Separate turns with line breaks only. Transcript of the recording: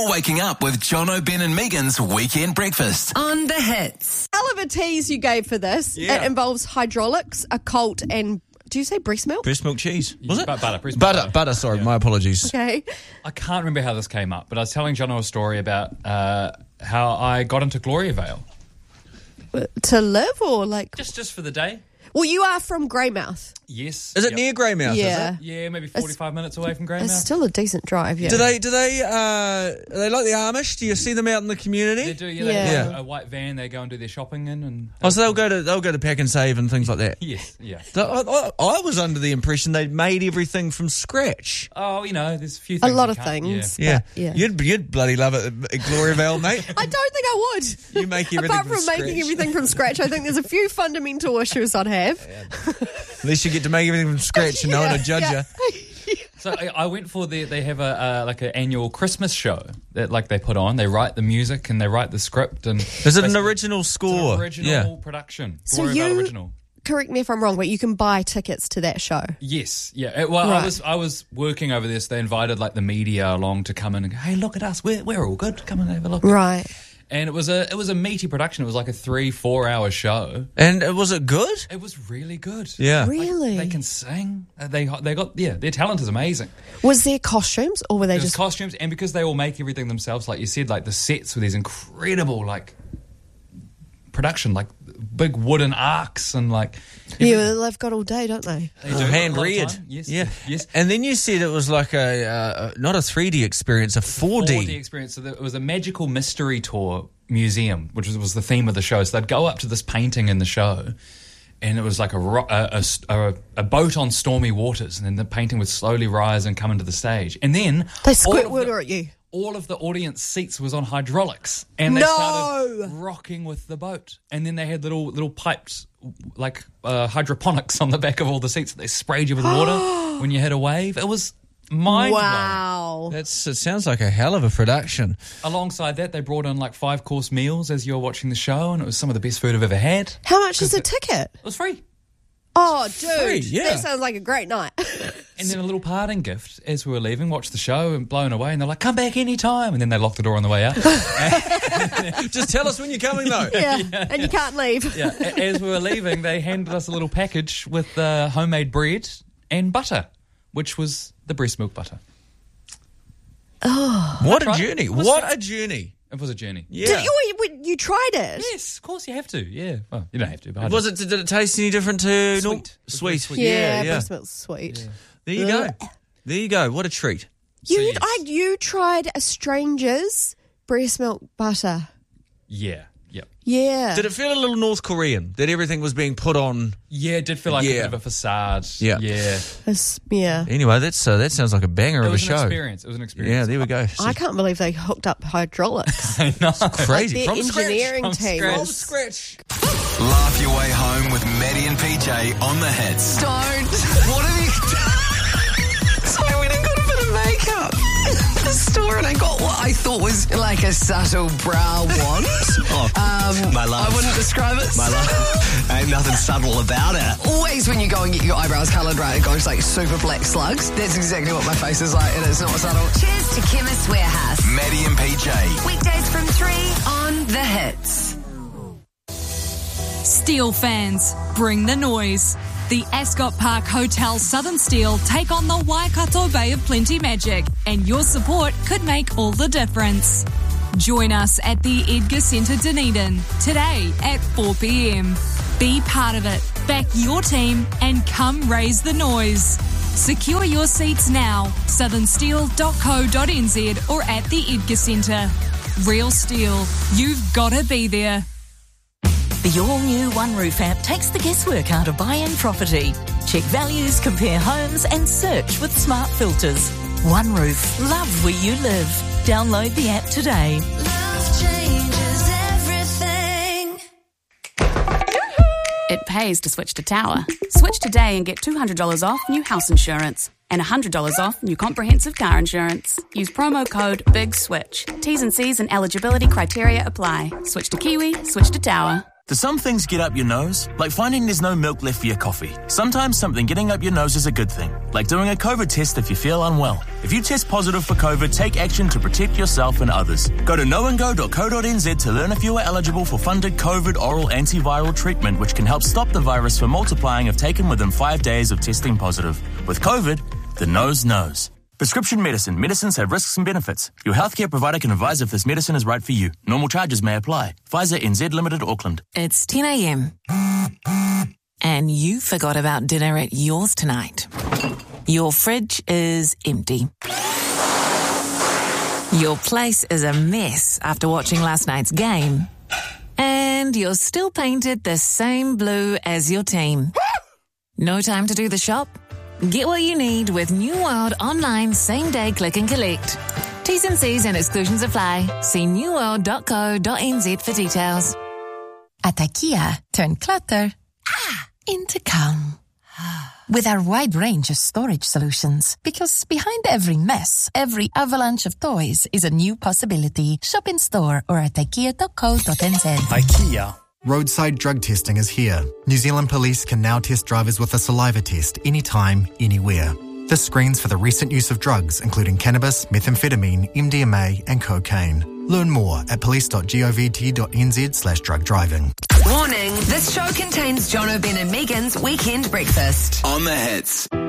waking up with Jono, Ben and Megan's Weekend Breakfast.
On the Hits.
Hell of a tease you gave for this.
Yeah.
It involves hydraulics, a cult, and do you say breast milk?
Breast milk cheese. Was it?
Butter, sorry, my apologies.
Okay.
I can't remember how this came up, but I was telling Jono a story about how I got into Gloria Vale.
To live or like...
Just for the day.
Well, you are from Greymouth.
Yes.
Is it near Greymouth?
Yeah.
Is it?
Yeah, maybe 45 minutes away from Greymouth.
It's still a decent drive, yeah.
Do they are they like the Amish? Do you see them out in the community?
They do, yeah. They
Yeah.
have a white van, they go and do their shopping in. And
So they'll go to Pack and Save and things like that.
Yes, yeah.
So I was under the impression they'd made everything from scratch.
Oh, there's a few
A
things.
lot
you
of
can't-
things.
Yeah.
But, yeah.
You'd bloody love it at Gloria Vale, mate.
I don't think I would.
You make everything
Apart
from
from making
scratch.
everything from scratch, I think there's a few fundamental issues I'd have.
At least you get to make everything from scratch and no one will judge you.
So I went for they have an annual Christmas show that they put on. They write the music and they write the script. And
Is it an original score?
It's an original production.
So
Gloria Vale original.
Correct me if I'm wrong, but you can buy tickets to that show.
Yes, yeah. Well,
Right.
I was working over this. They invited the media along to come in and go, hey, look at us. We're all good. Come and have a look.
Right.
And it was a meaty production. It was like a 3-4 hour show.
And was it good?
It was really good.
Yeah.
Really?
They can sing. They got their talent is amazing.
Was there costumes or were they
There's
just...
costumes, and because they all make everything themselves, like you said, the sets with these incredible production, big wooden arcs and
Yeah, they've got all day, don't they?
they do
Hand
a lot of
reared.
time. Yes,
Yeah.
yes.
And then you said it was like not a 3D experience, a 4D.
4D experience. So it was a magical mystery tour museum, which was the theme of the show. So they'd go up to this painting in the show, and it was like a boat on stormy waters, and then the painting would slowly rise and come into the stage, and then
They squirt water at you.
all of the audience seats was on hydraulics, and they started rocking with the boat. And then they had little pipes, hydroponics on the back of all the seats. They sprayed you with water when you hit a wave. It was mind-blowing.
Wow.
It sounds like a hell of a production.
Alongside that, they brought in 5-course meals as you were watching the show, and it was some of the best food I've ever had.
How much is a ticket?
It was free.
Oh, dude.
Free, yeah.
That sounds like a great night.
And then a little parting gift as we were leaving, watched the show and blown away, and they're like, come back any time. And then they locked the door on the way out.
Just tell us when you're coming, though.
yeah. And you can't leave.
Yeah. As we were leaving, they handed us a little package with homemade bread and butter, which was the breast milk butter.
What a journey. What a journey.
It was a journey.
Yeah.
Did you tried it?
Yes, of course you have to. Yeah. Well, you don't have to, but I
Did it taste any different to...
Sweet.
Sweet.
Sweet.
Yeah,
Yeah.
breast milk's sweet.
There you go. There you go. What a treat.
You tried a stranger's breast milk butter.
Yeah. Yep.
Yeah.
Did it feel a little North Korean? That everything was being put on...
Yeah, it did feel like a bit of a facade.
Yeah.
Yeah.
Yeah.
Anyway, that sounds like a banger
It
of a
was
show.
an experience. It was an experience.
Yeah, there we go.
I can't believe they hooked up hydraulics.
I know.
Crazy.
Their
From scratch.
engineering
From
team.
scratch.
From scratch.
Laugh your way home with Maddie and PJ on the Hits.
Don't. What have you done? So I went and got a bit of makeup at the store and I got what I thought was like a subtle brow wand.
My love.
I wouldn't describe it.
My love. Ain't nothing subtle about it.
Always when you go and get your eyebrows coloured, right, it goes like super black slugs. That's exactly what my face is like, and it's not subtle.
Cheers to Chemist Warehouse.
Maddie and PJ.
Weekdays from 3 on The Hits.
Steel fans, bring the noise. The Ascot Park Hotel Southern Steel take on the Waikato Bay of Plenty Magic, and your support could make all the difference. Join us at the Edgar Centre Dunedin today at 4 p.m. Be part of it, back your team, and come raise the noise. Secure your seats now, southernsteel.co.nz or at the Edgar Centre. Real steel, you've got to be there.
The all-new One Roof app takes the guesswork out of buying property. Check values, compare homes and search with smart filters. One Roof. Love where you live. Download the app today.
Love changes everything.
It pays to switch to Tower. Switch today and get $200 off new house insurance and $100 off new comprehensive car insurance. Use promo code BIGSWITCH. T's and C's and eligibility criteria apply. Switch to Kiwi, switch to Tower.
Do some things get up your nose? Like finding there's no milk left for your coffee. Sometimes something getting up your nose is a good thing. Like doing a COVID test if you feel unwell. If you test positive for COVID, take action to protect yourself and others. Go to knowandgo.co.nz to learn if you are eligible for funded COVID oral antiviral treatment, which can help stop the virus from multiplying if taken within 5 days of testing positive. With COVID, the nose knows. Prescription medicine. Medicines have risks and benefits. Your healthcare provider can advise if this medicine is right for you. Normal charges may apply. Pfizer NZ Limited, Auckland.
It's 10 a.m. and you forgot about dinner at yours tonight. Your fridge is empty. Your place is a mess after watching last night's game. And you're still painted the same blue as your team. No time to do the shop? Get what you need with New World online same-day click and collect. T's and C's and exclusions apply. See newworld.co.nz for details.
At IKEA, turn clutter into calm. With our wide range of storage solutions. Because behind every mess, every avalanche of toys is a new possibility. Shop in store or at ikea.co.nz.
IKEA. Roadside drug testing is here. New Zealand Police can now test drivers with a saliva test anytime, anywhere. This screens for the recent use of drugs, including cannabis, methamphetamine, MDMA and cocaine. Learn more at police.govt.nz/drug driving.
Warning, this show contains John O'Ben and Megan's Weekend Breakfast.
On the Hits.